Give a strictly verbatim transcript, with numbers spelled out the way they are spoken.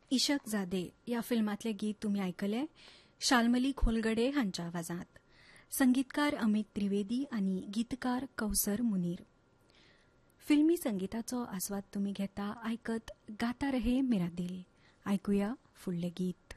इशक जादे या फिल्मातले गीत तुम्ही ऐकले शाल्मली खोलगडे हांच्या आवाजात. संगीतकार अमित त्रिवेदी आणि गीतकार कौसर मुनीर. फिल्मी संगीताचो आस्वाद तुम्ही घेता ऐकत गाता रहे मेरा दिल. ऐकूया फुडले गीत.